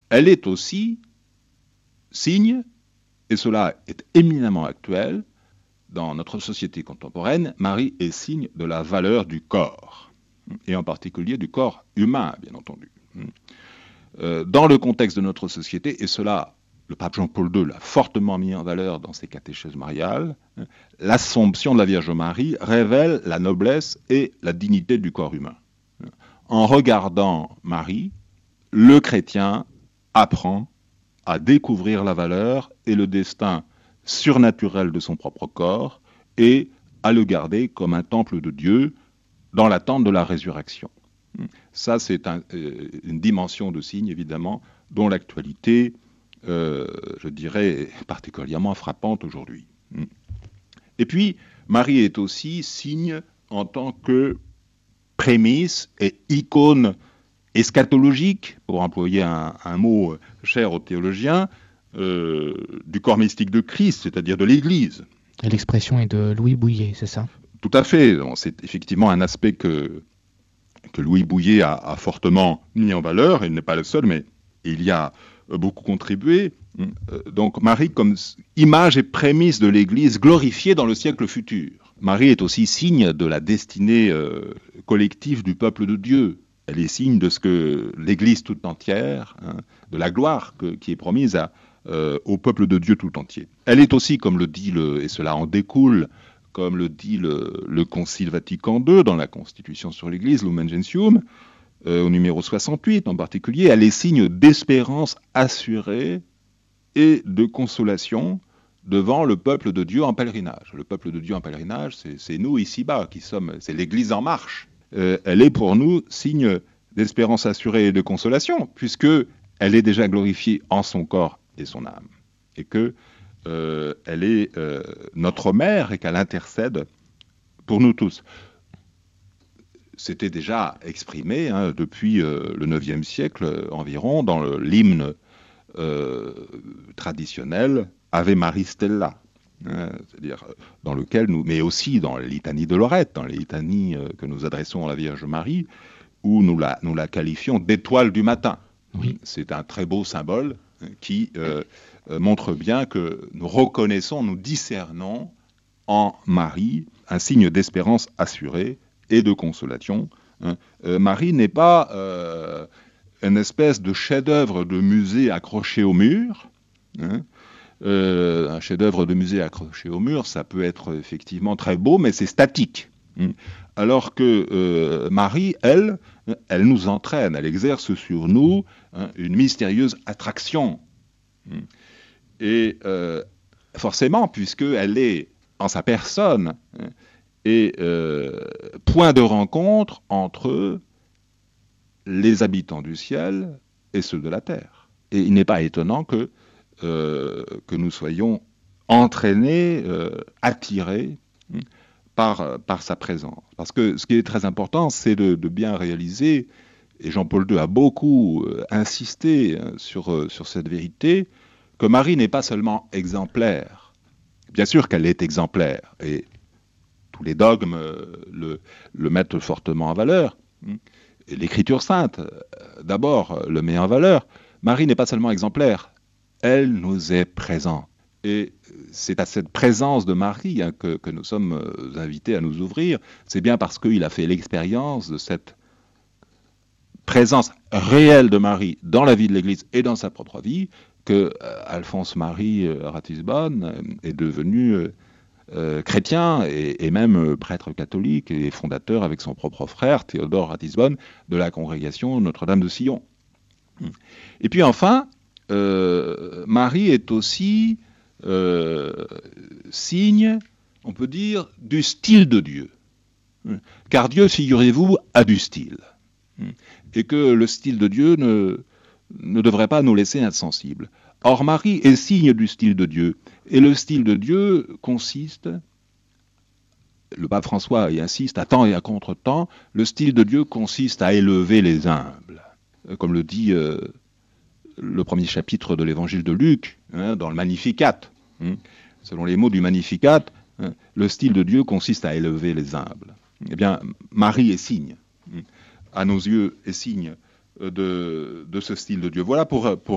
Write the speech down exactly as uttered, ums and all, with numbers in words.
elle est aussi signe, et cela est éminemment actuel, dans notre société contemporaine, Marie est signe de la valeur du corps, et en particulier du corps humain, bien entendu. Euh, dans le contexte de notre société, et cela, le pape Jean-Paul deux l'a fortement mis en valeur dans ses catéchèses mariales, l'Assomption de la Vierge Marie révèle la noblesse et la dignité du corps humain. En regardant Marie, le chrétien apprend à découvrir la valeur et le destin surnaturel de son propre corps et à le garder comme un temple de Dieu dans l'attente de la résurrection. Ça, c'est un, euh, une dimension de signe, évidemment, dont l'actualité, euh, je dirais, est particulièrement frappante aujourd'hui. Et puis, Marie est aussi signe en tant que prémisse et icône eschatologique, pour employer un, un mot cher aux théologiens, euh, du corps mystique de Christ, c'est-à-dire de l'Église. Et l'expression est de Louis Bouillet, c'est ça? Tout à fait. C'est effectivement un aspect que, que Louis Bouillet a, a fortement mis en valeur. Il n'est pas le seul, mais il y a beaucoup contribué. Donc Marie comme image et prémisse de l'Église glorifiée dans le siècle futur. Marie est aussi signe de la destinée euh, collective du peuple de Dieu. Elle est signe de ce que l'Église toute entière, hein, de la gloire que, qui est promise à, euh, au peuple de Dieu tout entier. Elle est aussi, comme le dit, le, et cela en découle, comme le dit le, le Concile Vatican deux dans la Constitution sur l'Église, Lumen Gentium, euh, au numéro soixante-huit en particulier, elle est signe d'espérance assurée et de consolation devant le peuple de Dieu en pèlerinage. Le peuple de Dieu en pèlerinage, c'est, c'est nous ici-bas qui sommes, c'est l'Église en marche. Euh, elle est pour nous signe d'espérance assurée et de consolation, puisque elle est déjà glorifiée en son corps et son âme, et que euh, elle est euh, notre mère et qu'elle intercède pour nous tous. C'était déjà exprimé hein, depuis euh, le neuvième siècle euh, environ dans le, l'hymne euh, traditionnel Ave Maris Stella, hein, c'est-à-dire dans lequel nous, mais aussi dans les litanies de Lorette, dans les litanies euh, que nous adressons à la Vierge Marie, où nous la, nous la qualifions d'étoile du matin. Oui. C'est un très beau symbole hein, qui euh, euh, montre bien que nous reconnaissons, nous discernons en Marie un signe d'espérance assurée et de consolation. Hein. Euh, Marie n'est pas euh, une espèce de chef-d'œuvre de musée accroché au mur. Hein. Euh, un chef-d'œuvre de musée accroché au mur, ça peut être effectivement très beau, mais c'est statique. Hein. Alors que euh, Marie, elle, elle nous entraîne, elle exerce sur nous hein, une mystérieuse attraction. Hein. Et euh, forcément, puisqu'elle est en sa personne, hein, et euh, point de rencontre entre les habitants du ciel et ceux de la terre. Et il n'est pas étonnant que, euh, que nous soyons entraînés, euh, attirés hein, par, par sa présence. Parce que ce qui est très important, c'est de, de bien réaliser, et Jean-Paul deux a beaucoup euh, insisté hein, sur, euh, sur cette vérité, que Marie n'est pas seulement exemplaire. Bien sûr qu'elle est exemplaire, et tous les dogmes le, le mettent fortement en valeur. L'Écriture sainte, d'abord, le met en valeur. Marie n'est pas seulement exemplaire, elle nous est présente. Et c'est à cette présence de Marie hein, que, que nous sommes invités à nous ouvrir. C'est bien parce qu'il a fait l'expérience de cette présence réelle de Marie dans la vie de l'Église et dans sa propre vie que euh, Alphonse-Marie euh, Ratisbonne euh, est devenu... Euh, Euh, chrétien et, et même euh, prêtre catholique et fondateur avec son propre frère Théodore Ratisbonne de la congrégation Notre-Dame de Sion. Et puis enfin, euh, Marie est aussi euh, signe, on peut dire, du style de Dieu. Car Dieu, figurez-vous, a du style. Et que le style de Dieu ne, ne devrait pas nous laisser insensibles. Or, Marie est signe du style de Dieu. Et le style de Dieu consiste, le pape François y insiste, à temps et à contre-temps, le style de Dieu consiste à élever les humbles. Comme le dit euh, le premier chapitre de l'évangile de Luc, hein, dans le Magnificat. Hein. Selon les mots du Magnificat, hein, le style de Dieu consiste à élever les humbles. Eh bien, Marie est signe, hein, à nos yeux, est signe de, de ce style de Dieu. Voilà pour, pour